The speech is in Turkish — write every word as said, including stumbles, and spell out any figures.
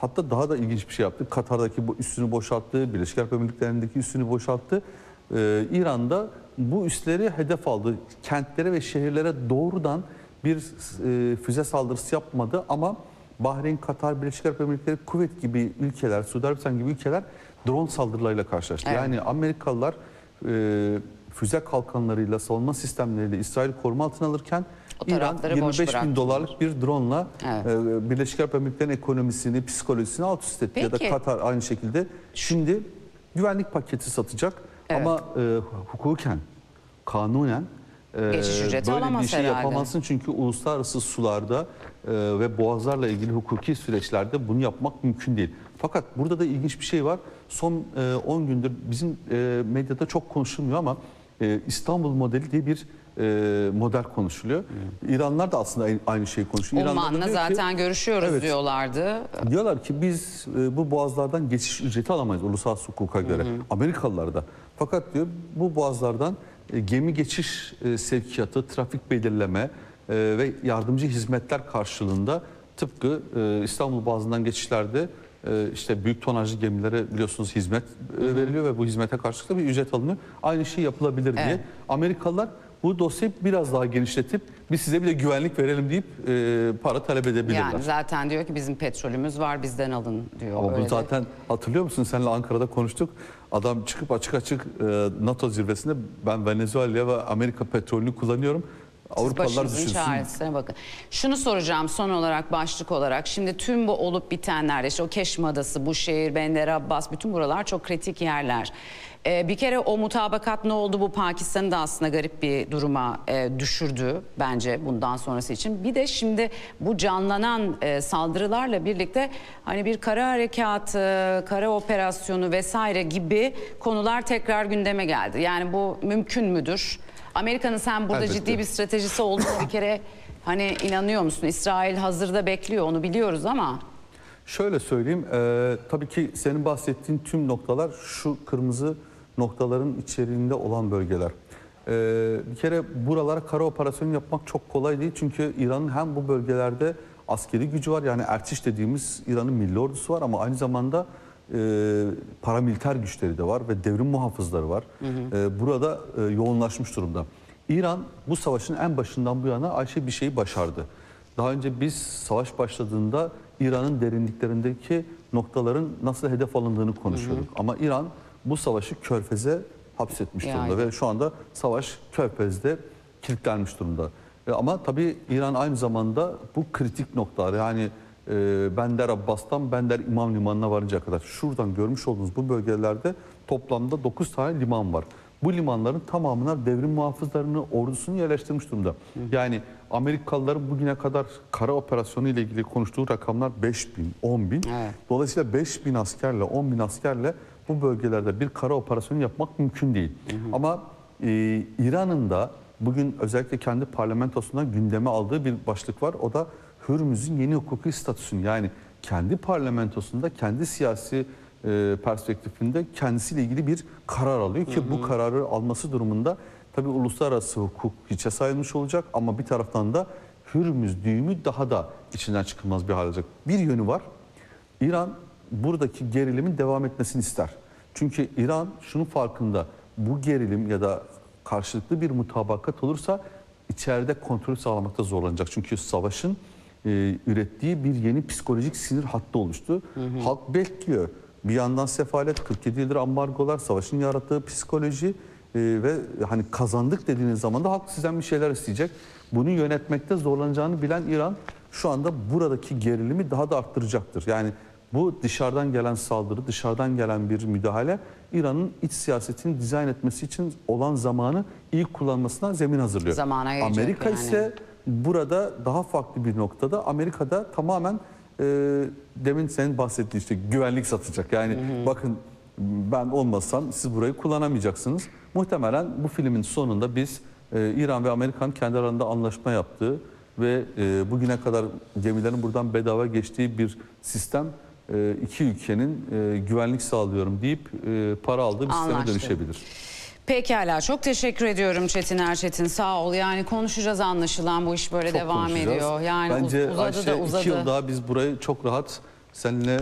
hatta daha da ilginç bir şey yaptı. Katar'daki bu üssünü boşalttı, Birleşik Arap Emirlikleri'ndeki üssünü boşalttı. Ee, İran'da bu üsleri hedef aldı. Kentlere ve şehirlere doğrudan bir e, füze saldırısı yapmadı ama Bahreyn, Katar, Birleşik Arap Emirlikleri, Kuveyt gibi ülkeler, Suudi Arabistan gibi ülkeler drone saldırılarıyla karşılaştı. Evet. Yani Amerikalılar e, füze kalkanlarıyla, savunma sistemleriyle İsrail koruma altına alırken İran yirmi beş bin dolarlık bir drone'la evet. e, Birleşik Arap Emirlikleri'nin ekonomisini, psikolojisini alt üst etti. Peki. Ya da Katar aynı şekilde. Şimdi güvenlik paketi satacak evet. ama e, hukuken, kanunen e, geçiş ücreti böyle bir şey herhalde. yapamazsın. Çünkü uluslararası sularda e, ve boğazlarla ilgili hukuki süreçlerde bunu yapmak mümkün değil. Fakat burada da ilginç bir şey var. Son on gündür bizim e, medyada çok konuşulmuyor ama e, İstanbul modeli diye bir e, model konuşuluyor. Hmm. İranlılar da aslında aynı şeyi konuşuyor. Oman'la zaten ki, görüşüyoruz evet, diyorlardı. Diyorlar ki biz e, bu boğazlardan geçiş ücreti alamayız uluslararası hukuka göre. Hmm. Amerikalılar da. Fakat diyor bu boğazlardan e, gemi geçiş e, sevkiyatı, trafik belirleme e, ve yardımcı hizmetler karşılığında tıpkı e, İstanbul boğazından geçişlerde işte büyük tonajlı gemilere biliyorsunuz hizmet hı hı. veriliyor ve bu hizmete karşılık da bir ücret alınıyor. Aynı şey yapılabilir diye. Evet. Amerikalılar bu dosyayı biraz daha genişletip biz size bir de güvenlik verelim deyip e, para talep edebilirler. Yani zaten diyor ki bizim petrolümüz var bizden alın diyor. Ama bu zaten de. Hatırlıyor musun seninle Ankara'da konuştuk. Adam çıkıp açık açık e, NATO zirvesinde ben Venezuela ve Amerika petrolünü kullanıyorum. Avrupalılar düşünsün. Çaresine bakın. Şunu soracağım son olarak başlık olarak. Şimdi tüm bu olup bitenler işte o Keşm Adası, bu şehir, Bender Abbas bütün buralar çok kritik yerler. Ee, bir kere o mutabakat ne oldu bu Pakistan'ı da aslında garip bir duruma e, düşürdü bence bundan sonrası için. Bir de şimdi bu canlanan e, saldırılarla birlikte hani bir kara harekatı, kara operasyonu vesaire gibi konular tekrar gündeme geldi. Yani bu mümkün müdür? Amerika'nın sen burada elbette ciddi bir stratejisi olduğunu bir kere hani inanıyor musun? İsrail hazırda bekliyor onu biliyoruz ama. Şöyle söyleyeyim e, tabii ki senin bahsettiğin tüm noktalar şu kırmızı noktaların içeriğinde olan bölgeler. E, bir kere buralara kara operasyonu yapmak çok kolay değil. Çünkü İran'ın hem bu bölgelerde askeri gücü var yani Ertiş dediğimiz İran'ın milli ordusu var ama aynı zamanda E, paramiliter güçleri de var ve devrim muhafızları var. Hı hı. E, burada e, yoğunlaşmış durumda. İran bu savaşın en başından bu yana Ayşe bir şeyi başardı. Daha önce biz savaş başladığında İran'ın derinliklerindeki noktaların nasıl hedef alındığını konuşuyorduk. Hı hı. Ama İran bu savaşı Körfez'e hapsetmiş yani. durumda ve şu anda savaş Körfez'de kilitlenmiş durumda. E, ama tabii İran aynı zamanda bu kritik noktalar yani E, Bender Abbas'tan Bender İmam Limanı'na varıncaya kadar şuradan görmüş olduğunuz bu bölgelerde toplamda dokuz tane liman var. Bu limanların tamamına devrim muhafızlarını, ordusunu yerleştirmiş durumda. Hı. Yani Amerikalıların bugüne kadar kara operasyonu ile ilgili konuştuğu rakamlar beş bin, on bin. Evet. Dolayısıyla beş bin askerle, on bin askerle bu bölgelerde bir kara operasyonu yapmak mümkün değil. Hı hı. Ama e, İran'ın da bugün özellikle kendi parlamentosundan gündeme aldığı bir başlık var. O da Hürmüz'ün yeni hukuki statüsünü yani kendi parlamentosunda kendi siyasi e, perspektifinde kendisiyle ilgili bir karar alıyor ki hı hı. bu kararı alması durumunda tabii uluslararası hukuk hiçe sayılmış olacak ama bir taraftan da Hürmüz düğümü daha da içinden çıkılmaz bir hal alacak. Bir yönü var. İran buradaki gerilimin devam etmesini ister. Çünkü İran şunun farkında bu gerilim ya da karşılıklı bir mutabakat olursa içeride kontrolü sağlamakta zorlanacak. Çünkü savaşın e, ürettiği bir yeni psikolojik sinir hattı oluştu. Hı hı. Halk bekliyor. Bir yandan sefalet, kırk yedi yıldır ambargolar, savaşın yarattığı psikoloji e, ve hani kazandık dediğiniz zaman da halk sizden bir şeyler isteyecek. Bunu yönetmekte zorlanacağını bilen İran şu anda buradaki gerilimi daha da arttıracaktır. Yani bu dışarıdan gelen saldırı, dışarıdan gelen bir müdahale İran'ın iç siyasetini dizayn etmesi için olan zamanı iyi kullanmasına zemin hazırlıyor. Zamana Amerika yani. ise burada daha farklı bir noktada. Amerika'da tamamen e, demin senin bahsettiğin işte güvenlik satacak. Yani hı hı. bakın ben olmasam siz burayı kullanamayacaksınız. Muhtemelen bu filmin sonunda biz e, İran ve Amerika'nın kendi aralarında anlaşma yaptığı ve e, bugüne kadar gemilerin buradan bedava geçtiği bir sistem e, iki ülkenin e, güvenlik sağlıyorum deyip e, para aldığı bir sisteme dönüşebilir. Pekala, çok teşekkür ediyorum Çetin Erçetin, sağ ol. Yani konuşacağız, anlaşılan bu iş böyle çok devam ediyor. Yani Bence uzadı Ayşe, da uzadı. iki yıl daha biz burayı çok rahat seninle